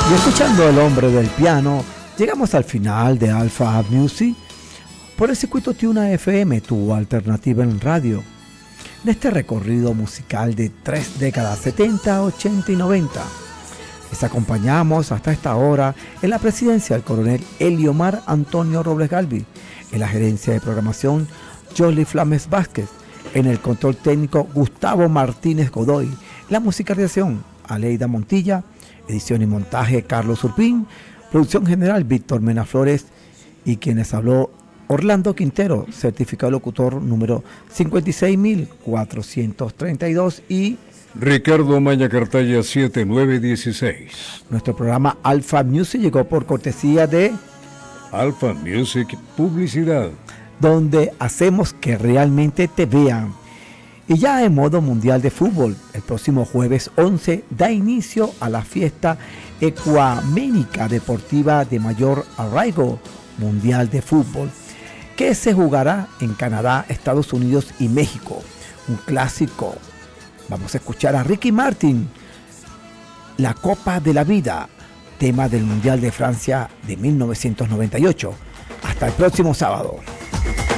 Y escuchando El hombre del piano, llegamos al final de Alpha Music por el circuito Tuna FM, tu alternativa en radio. En este recorrido musical de 3 décadas, 70, 80 y 90, les acompañamos hasta esta hora en la presidencia del coronel Eliomar Antonio Robles Galvi, en la gerencia de programación Jolie Flames Vázquez, en el control técnico Gustavo Martínez Godoy, la musicalización Aleida Montilla, edición y montaje Carlos Urpín, producción general Víctor Mena Flores y quienes habló Orlando Quintero, certificado locutor número 56.432 y Ricardo Maña Cartaya 7916. Nuestro programa Alpha Music llegó por cortesía de Alpha Music Publicidad, donde hacemos que realmente te vean. Y ya en modo mundial de fútbol, el próximo jueves 11 da inicio a la fiesta ecuaménica deportiva de mayor arraigo mundial de fútbol, que se jugará en Canadá, Estados Unidos y México. Un clásico. Vamos a escuchar a Ricky Martin, La Copa de la Vida, tema del Mundial de Francia de 1998. Hasta el próximo sábado.